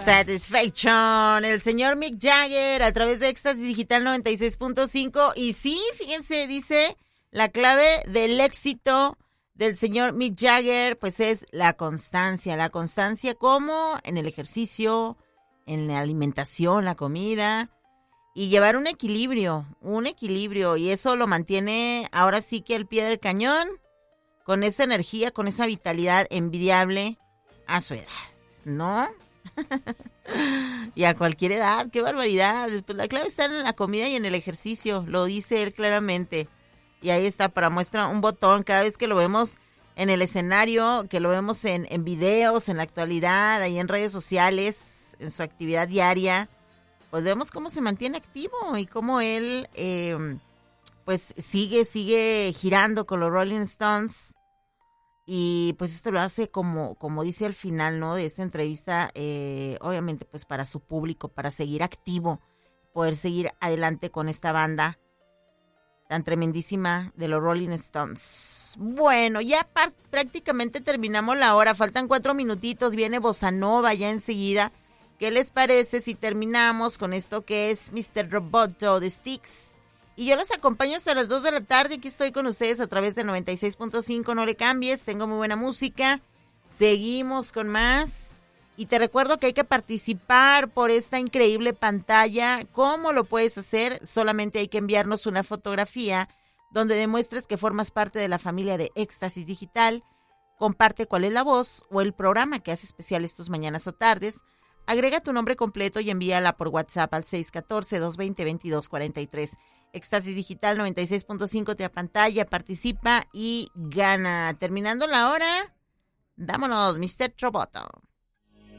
Satisfaction, el señor Mick Jagger a través de Éxtasis Digital 96.5. Y sí, fíjense, dice, la clave del éxito del señor Mick Jagger, pues es la constancia. La constancia como en el ejercicio, en la alimentación, la comida, y llevar un equilibrio, y eso lo mantiene ahora sí que al pie del cañón, con esa energía, con esa vitalidad envidiable a su edad, ¿no? Y a cualquier edad, qué barbaridad. Pues la clave está en la comida y en el ejercicio, lo dice él claramente. Y ahí está, para muestra un botón, cada vez que lo vemos en el escenario, que lo vemos en videos, en la actualidad, ahí en redes sociales, en su actividad diaria, pues vemos cómo se mantiene activo y cómo él pues sigue girando con los Rolling Stones. Y pues esto lo hace como dice al final, ¿no?, de esta entrevista, obviamente pues para su público, para seguir activo, poder seguir adelante con esta banda tan tremendísima de los Rolling Stones. Bueno, ya prácticamente terminamos la hora, faltan 4 minutitos, viene Bossa Nova ya enseguida. ¿Qué les parece si terminamos con esto que es Mr. Roboto de Styx? Y yo los acompaño hasta las 2 de la tarde. Aquí estoy con ustedes a través de 96.5. No le cambies, tengo muy buena música. Seguimos con más. Y te recuerdo que hay que participar por esta increíble pantalla. ¿Cómo lo puedes hacer? Solamente hay que enviarnos una fotografía donde demuestres que formas parte de la familia de Éxtasis Digital. Comparte cuál es la voz o el programa que hace especiales tus mañanas o tardes. Agrega tu nombre completo y envíala por WhatsApp al 614-220-2243. Éxtasis Digital 96.5 te apantalla, participa y gana. Terminando la hora, vámonos, Mr. Roboto.